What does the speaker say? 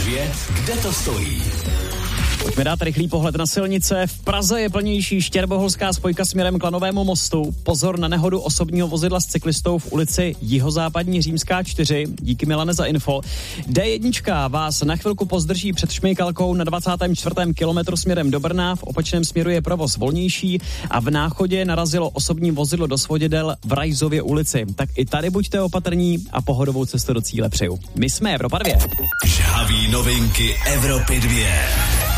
2, kde to stojí? Pojďme dát rychlý pohled na silnice. V Praze je plnější štěrboholská spojka směrem k Lanovému mostu. Pozor na nehodu osobního vozidla s cyklistou v ulici Jihozápadní Římská 4. Díky, Milane, za info. D1 vás na chvilku pozdrží před Šmejkalkou na 24. kilometru směrem do Brna. V opačném směru je provoz volnější a v Náchodě narazilo osobní vozidlo do svodidel v Rajzově ulici. Tak i tady buďte opatrní a pohodovou cestu do cíle přeju. My jsme Evropa 2. Žhavý novinky Evropy 2.